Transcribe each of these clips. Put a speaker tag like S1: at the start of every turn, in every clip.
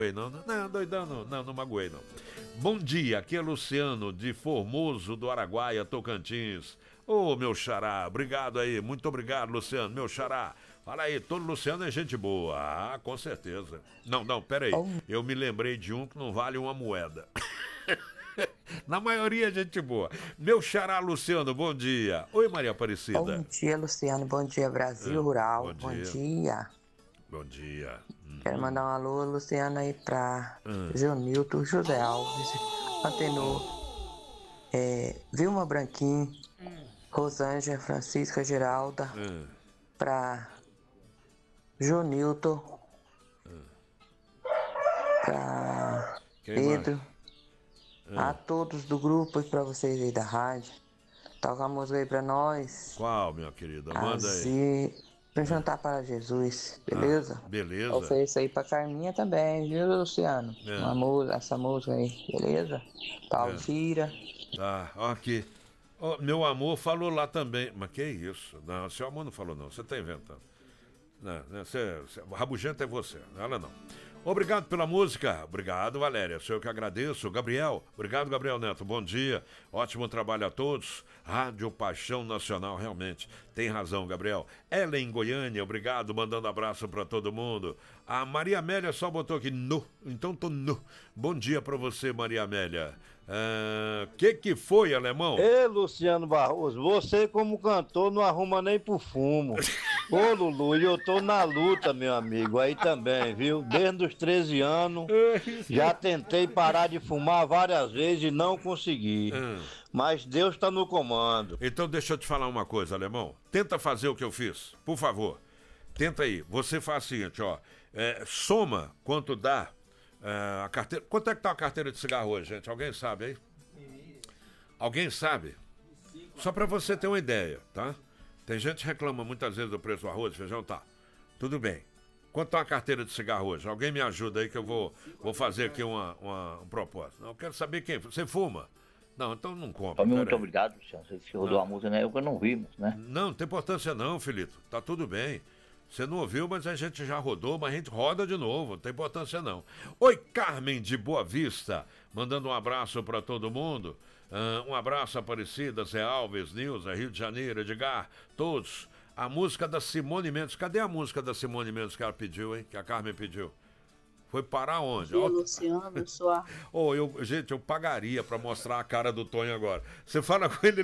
S1: Não, doidão, não magoei, não. Bom dia, aqui é Luciano, de Formoso do Araguaia, Tocantins. Ô, meu xará, obrigado aí, muito obrigado, Luciano, meu xará. Fala aí, todo Luciano é gente boa. Ah, com certeza. Não, peraí, eu me lembrei de um que não vale uma moeda. Na maioria é gente boa. Meu xará, Luciano, bom dia. Oi, Maria Aparecida.
S2: Bom dia, Luciano, bom dia, Brasil Rural,
S1: bom dia.
S2: bom dia.
S1: Bom dia.
S2: Quero mandar um alô, Luciano, aí pra Jonilton, José Alves, Antenor, Vilma Branquim, Rosângela, Francisca Geralda, pra Jonilton, pra Pedro, a todos do grupo e pra vocês aí da rádio. Toca a música aí pra nós.
S1: Qual, minha querida? Manda aí.
S2: Pra jantar para Jesus, beleza?
S1: Beleza.
S2: Ofereço aí pra Carminha também, viu, Luciano? Essa música aí, beleza? Pra Alzira.
S1: Tá, ó aqui. Ó, meu amor falou lá também. Mas que isso? Não, seu amor não falou não, você tá inventando. Não, rabugento é você, ela não. Obrigado pela música. Obrigado, Valéria. Sou eu que agradeço. Gabriel. Obrigado, Gabriel Neto. Bom dia. Ótimo trabalho a todos. Rádio Paixão Nacional, realmente. Tem razão, Gabriel. Ellen Goiânia, obrigado. Mandando abraço pra todo mundo. A Maria Amélia só botou aqui nu. Então tô nu. Bom dia pra você, Maria Amélia. Que foi, alemão?
S3: Ei, Luciano Barroso, você como cantor não arruma nem pro fumo. Ô, Lulu, e eu tô na luta, meu amigo, aí também, viu? Desde os 13 anos, já tentei parar de fumar várias vezes e não consegui. Mas Deus tá no comando.
S1: Então deixa eu te falar uma coisa, alemão. Tenta fazer o que eu fiz, por favor. Tenta aí. Você faz o seguinte, ó. Soma quanto dá a carteira. Quanto é que tá a carteira de cigarro hoje, gente? Alguém sabe aí? Alguém sabe? Só pra você ter uma ideia, tá? Tem gente que reclama muitas vezes do preço do arroz, feijão, tá. Tudo bem. Quanto tá uma carteira de cigarro hoje? Alguém me ajuda aí que eu vou fazer aqui um propósito. Eu quero saber quem. Você fuma? Não, então não compra.
S4: Muito obrigado, Luciano. Você rodou a música, né? Eu não vimos, né?
S1: Não tem importância não, Filito. Tá tudo bem. Você não ouviu, mas a gente já rodou, mas a gente roda de novo, não tem importância não. Oi, Carmen de Boa Vista, mandando um abraço para todo mundo. Um abraço, Aparecida, Zé Alves, Nilza, Rio de Janeiro, Edgar, todos. A música da Simone Mendes, cadê a música da Simone Mendes que ela pediu, hein? Que a Carmen pediu? Foi parar onde?
S5: Ô, Luciano, sua...
S1: Gente, eu pagaria para mostrar a cara do Tonho agora. Você fala com ele,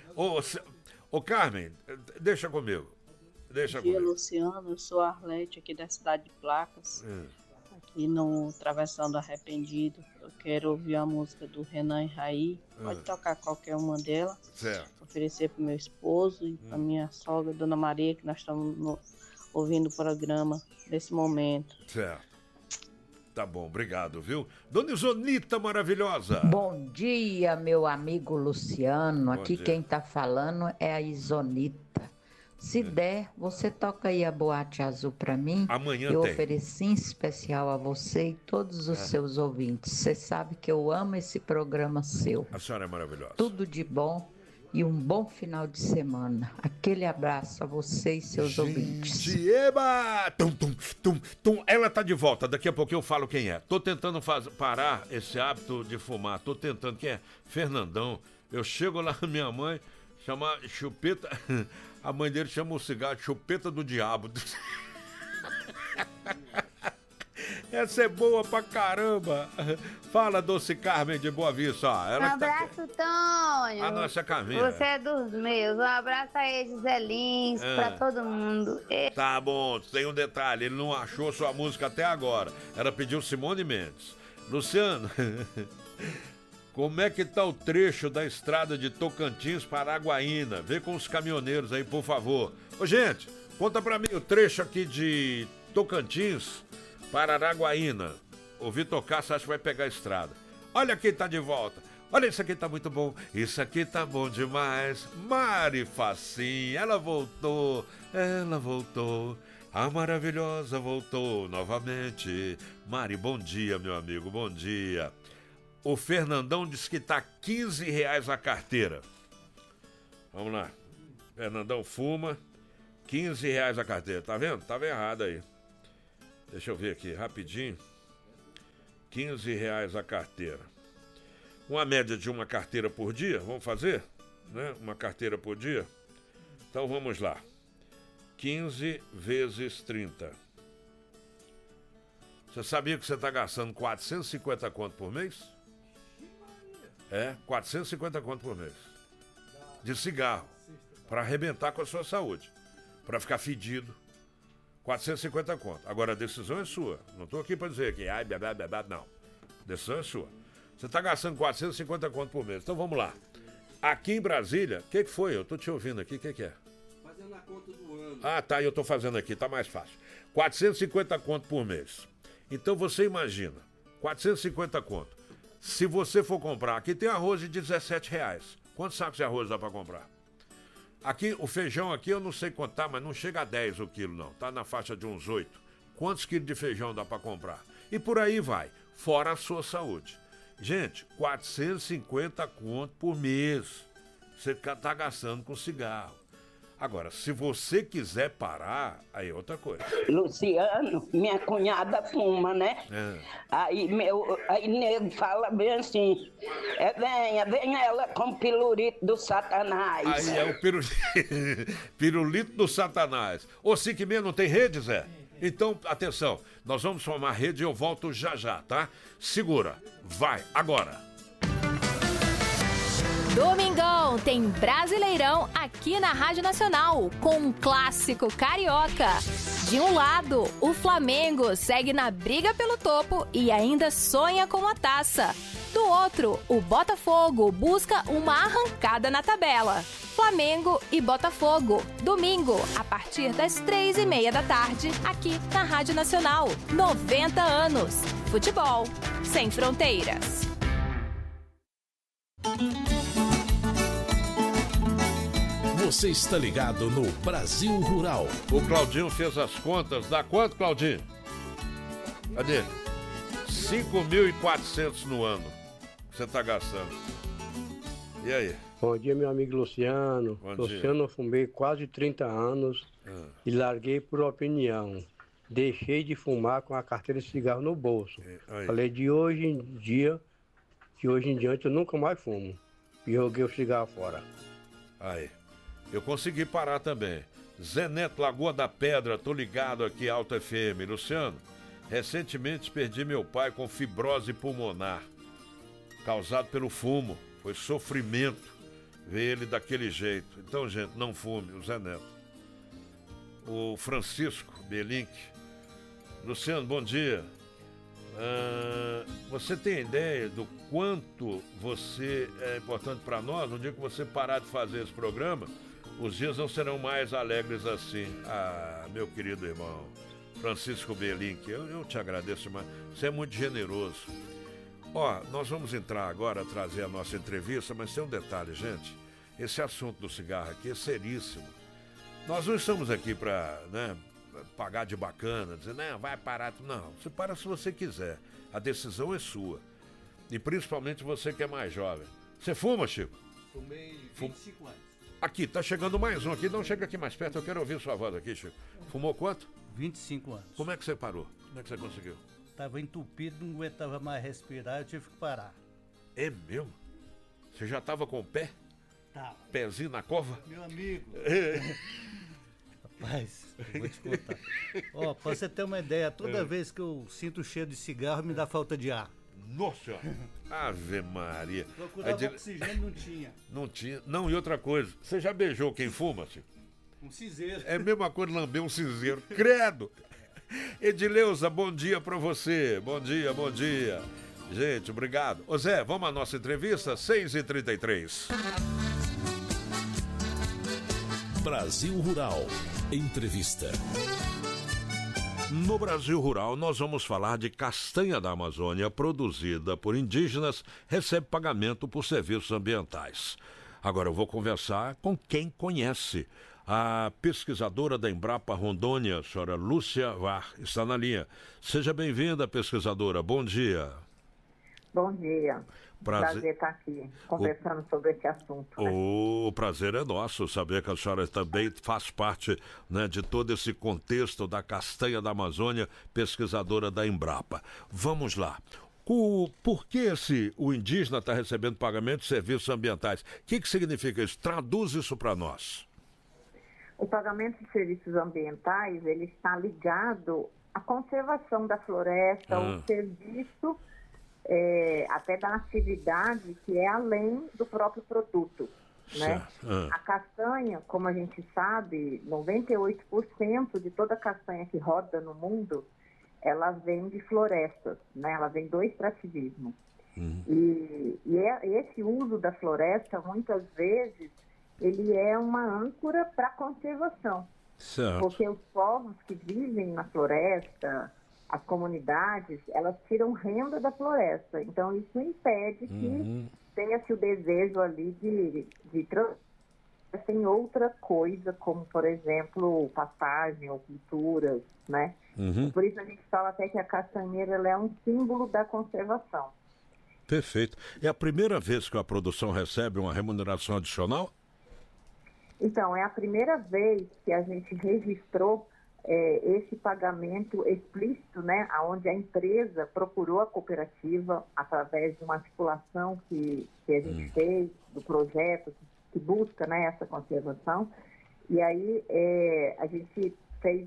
S1: Ô, Carmen, deixa comigo. Bom dia,
S5: Luciano, eu sou a Arlete aqui da cidade de Placas, aqui no Travessão do Arrependido. Eu quero ouvir a música do Renan e Raí, pode tocar qualquer uma delas,
S1: certo.
S5: Oferecer para meu esposo e para minha sogra, Dona Maria, que nós estamos ouvindo o programa nesse momento.
S1: Certo. Tá bom, obrigado, viu? Dona Isonita maravilhosa.
S6: Bom dia, meu amigo Luciano. Aqui quem tá falando é a Isonita. Se der, você toca aí a Boate Azul pra mim.
S1: Amanhã
S6: eu
S1: tem.
S6: ofereci em especial a você e todos os seus ouvintes. Você sabe que eu amo esse programa seu.
S1: A senhora é maravilhosa.
S6: Tudo de bom e um bom final de semana. Aquele abraço a você e seus ouvintes.
S1: Eba! Tum. Ela tá de volta. Daqui a pouco eu falo quem é. Tô tentando parar esse hábito de fumar. Tô tentando. Quem é? Fernandão. Eu chego lá, minha mãe... Chama chupeta. A mãe dele chama o cigarro de chupeta do diabo. Essa é boa pra caramba. Fala, Doce Carmen de Boa Vista.
S7: Um abraço, Tonho.
S1: A nossa Carminha.
S7: Você é dos meus. Um abraço aí, Giselins, pra todo mundo.
S1: Tá bom, tem um detalhe. Ele não achou sua música até agora. Ela pediu Simone Mendes. Luciano... Como é que tá o trecho da estrada de Tocantins para Araguaína? Vê com os caminhoneiros aí, por favor. Ô, gente, conta pra mim o trecho aqui de Tocantins para Araguaína. Ouvi tocar, você acha que vai pegar a estrada. Olha quem tá de volta. Olha, isso aqui tá muito bom. Isso aqui tá bom demais. Mari Facinha, ela voltou. A maravilhosa voltou novamente. Mari, bom dia, meu amigo, bom dia. O Fernandão disse que tá R$15 a carteira. Vamos lá. Fernandão fuma. R$15 a carteira. Tá vendo? Tava errado aí. Deixa eu ver aqui, rapidinho. R$15 a carteira. Uma média de uma carteira por dia, vamos fazer? Né? Uma carteira por dia? Então vamos lá. 15 vezes 30. Você sabia que você está gastando 450 conto por mês? 450 conto por mês. De cigarro. Para arrebentar com a sua saúde. Para ficar fedido. 450 conto. Agora a decisão é sua. Não estou aqui para dizer que não. A decisão é sua. Você está gastando 450 conto por mês. Então vamos lá. Aqui em Brasília, o que foi? Eu estou te ouvindo aqui, o que é?
S8: Fazendo a conta do ano.
S1: Ah, tá, eu estou fazendo aqui, tá mais fácil. 450 conto por mês. Então você imagina, 450 conto. Se você for comprar, aqui tem arroz de R$17. Quantos sacos de arroz dá para comprar? Aqui, o feijão aqui eu não sei contar, mas não chega a 10 o quilo não, tá na faixa de uns 8. Quantos quilos de feijão dá para comprar? E por aí vai, fora a sua saúde. Gente, 450 conto por mês. Você está gastando com cigarro. Agora, se você quiser parar, aí é outra coisa.
S9: Luciano, minha cunhada fuma, né? Aí nego fala bem assim, venha ela com pirulito do Satanás.
S1: Aí é o pirulito do Satanás. Ô, 5h30 não tem rede, Zé? Então, atenção, nós vamos formar rede e eu volto já, tá? Segura, vai, agora.
S10: Domingão tem Brasileirão aqui na Rádio Nacional, com um clássico carioca. De um lado, o Flamengo segue na briga pelo topo e ainda sonha com a taça. Do outro, o Botafogo busca uma arrancada na tabela. Flamengo e Botafogo, domingo, a partir das 3h30 da tarde, aqui na Rádio Nacional. 90 anos. Futebol sem fronteiras.
S11: Você está ligado no Brasil Rural.
S1: O Claudinho fez as contas. Dá quanto, Claudinho? Cadê? 5.400 no ano que você está gastando. E aí?
S12: Bom dia, meu amigo Luciano.
S1: Bom
S12: Luciano,
S1: dia.
S12: eu fumei quase 30 anos e larguei por opinião. Deixei de fumar com a carteira de cigarro no bolso. Falei, de hoje em diante eu nunca mais fumo. E joguei o cigarro fora.
S1: Aí. Eu consegui parar também. Zé Neto, Lagoa da Pedra, tô ligado aqui, Alto FM. Luciano, recentemente perdi meu pai com fibrose pulmonar, causado pelo fumo. Foi sofrimento ver ele daquele jeito. Então, gente, não fume, o Zé Neto. O Francisco Belink. Luciano, bom dia. Você tem ideia do quanto você é importante para nós? No dia que você parar de fazer esse programa, os dias não serão mais alegres assim. Ah, meu querido irmão Francisco Belink, eu te agradeço demais. Você é muito generoso. Ó, nós vamos entrar agora, trazer a nossa entrevista, mas tem um detalhe, gente. Esse assunto do cigarro aqui é seríssimo. Nós não estamos aqui para, pagar de bacana, dizer, não, vai parar. Não, você para se você quiser. A decisão é sua. E principalmente você que é mais jovem. Você fuma, Chico?
S8: Fumei 25 anos.
S1: Aqui, tá chegando mais um aqui. Não, chega aqui mais perto, eu quero ouvir sua voz aqui, Chico. Fumou quanto?
S8: 25 anos.
S1: Como é que você parou? Como é que você conseguiu?
S8: Tava entupido, não aguentava mais respirar, eu tive que parar.
S1: É mesmo? Você já tava com o pé?
S8: Tá.
S1: Pezinho na cova?
S8: Meu amigo. Rapaz, eu vou te contar. Ó, pra você ter uma ideia, toda vez que eu sinto o cheiro de cigarro, me dá falta de ar.
S1: Nossa senhora. Ave Maria.
S8: Procurava oxigênio, não tinha.
S1: Não tinha. Não, e outra coisa, você já beijou quem fuma, Chico?
S8: Um cinzeiro.
S1: É a mesma coisa lamber um cinzeiro. Credo! Edileuza, bom dia pra você. Bom dia, bom dia. Gente, obrigado. Ô Zé, vamos à nossa entrevista? 6h33.
S11: Brasil Rural. Entrevista.
S1: No Brasil Rural, nós vamos falar de castanha da Amazônia produzida por indígenas, recebe pagamento por serviços ambientais. Agora eu vou conversar com quem conhece. A pesquisadora da Embrapa Rondônia, a senhora Lúcia Var, está na linha. Seja bem-vinda, pesquisadora. Bom dia.
S13: Bom dia. Prazer estar aqui conversando sobre esse assunto.
S1: O prazer é nosso saber que a senhora também faz parte, de todo esse contexto da castanha da Amazônia, pesquisadora da Embrapa. Vamos lá. Por que o indígena está recebendo pagamento de serviços ambientais? O que significa isso? Traduz isso para nós.
S13: O pagamento de serviços ambientais, ele está ligado à conservação da floresta, ao serviço até da atividade que é além do próprio produto. Né? A castanha, como a gente sabe, 98% de toda a castanha que roda no mundo, ela vem de florestas, né? Ela vem do extrativismo. E esse uso da floresta, muitas vezes, ele é uma âncora para a conservação.
S1: Certo.
S13: Porque os povos que vivem na floresta, as comunidades, elas tiram renda da floresta. Então, isso impede que tenha-se o desejo ali de transformar em outra coisa, como, por exemplo, pastagem ou culturas, né? Por isso a gente fala até que a castanheira ela é um símbolo da conservação.
S1: Perfeito. É a primeira vez que a produção recebe uma remuneração adicional?
S13: Então, é a primeira vez que a gente registrou esse pagamento explícito, né, onde a empresa procurou a cooperativa através de uma articulação que a gente fez, do projeto que busca, né, essa conservação. E aí a gente fez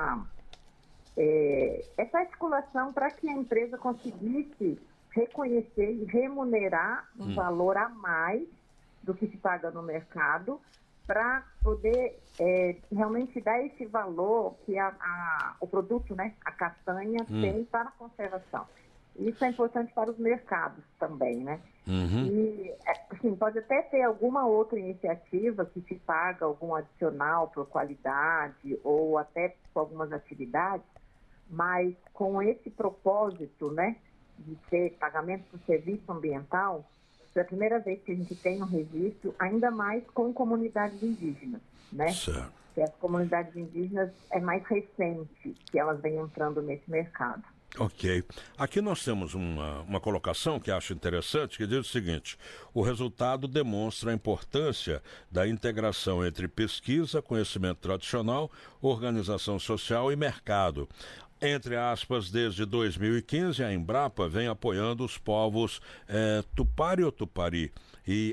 S13: essa articulação para que a empresa conseguisse reconhecer e remunerar um valor a mais do que se paga no mercado, para poder realmente dar esse valor que o produto, né, a castanha, tem para a conservação. Isso é importante para os mercados também, né? E, assim, pode até ter alguma outra iniciativa que se paga algum adicional por qualidade ou até por algumas atividades, mas com esse propósito, né, de ter pagamento por serviço ambiental, é a primeira vez que a gente tem um registro, ainda mais com comunidades indígenas, né?
S1: Certo.
S13: E as comunidades indígenas é mais recente que elas vêm entrando nesse mercado.
S1: Ok. Aqui nós temos uma colocação que acho interessante, que diz o seguinte: o resultado demonstra a importância da integração entre pesquisa, conhecimento tradicional, organização social e mercado. Entre aspas, desde 2015, a Embrapa vem apoiando os povos Tupari ou Tupari e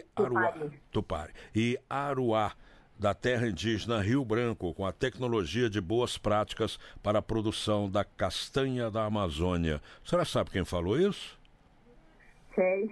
S1: Aruá da terra indígena Rio Branco, com a tecnologia de boas práticas para a produção da castanha da Amazônia. A senhora sabe quem falou isso?
S13: Sei.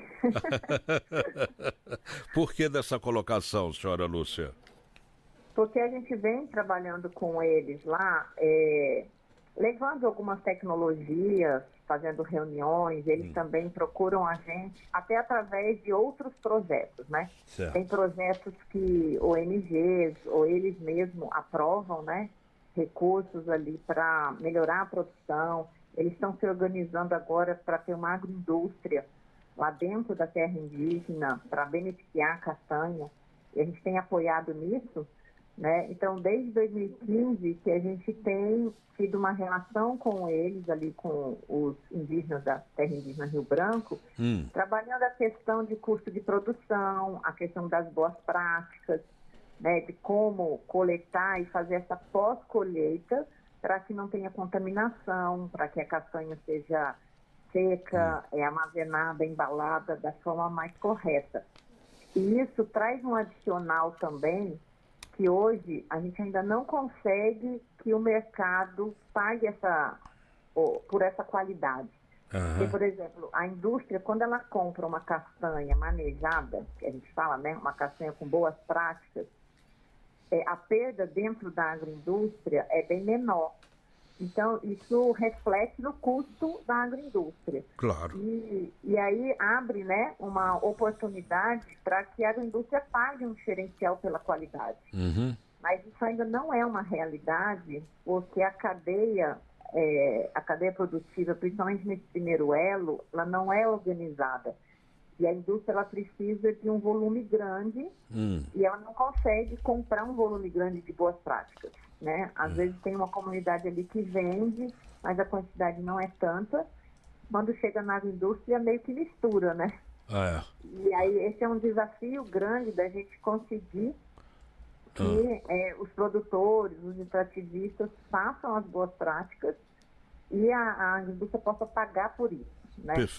S1: Por que dessa colocação, senhora Lúcia?
S13: Porque a gente vem trabalhando com eles lá, levando algumas tecnologias, fazendo reuniões, eles também procuram a gente, até através de outros projetos, né? Certo. Tem projetos que ONGs ou eles mesmos aprovam, né? Recursos ali para melhorar a produção. Eles estão se organizando agora para ter uma agroindústria lá dentro da terra indígena, para beneficiar a castanha. E a gente tem apoiado nisso, né? Então, desde 2015 que a gente tem tido uma relação com eles, ali com os indígenas da terra indígena Rio Branco, trabalhando a questão de custo de produção, a questão das boas práticas, né, de como coletar e fazer essa pós-colheita para que não tenha contaminação, para que a castanha seja seca, armazenada, embalada da forma mais correta. E isso traz um adicional também, que hoje a gente ainda não consegue que o mercado pague por essa qualidade. Porque, por exemplo, a indústria, quando ela compra uma castanha manejada, que a gente fala, né, uma castanha com boas práticas, a perda dentro da agroindústria é bem menor. Então, isso reflete no custo da agroindústria.
S1: Claro.
S13: E aí abre, né, uma oportunidade para que a agroindústria pague um diferencial pela qualidade. Mas isso ainda não é uma realidade, porque a cadeia produtiva, principalmente nesse primeiro elo, ela não é organizada. E a indústria ela precisa de um volume grande e ela não consegue comprar um volume grande de boas práticas, né? Às vezes tem uma comunidade ali que vende, mas a quantidade não é tanta. Quando chega na agroindústria, meio que mistura, né? E aí esse é um desafio grande da gente conseguir que os produtores, os extrativistas façam as boas práticas e a indústria possa pagar por isso, né?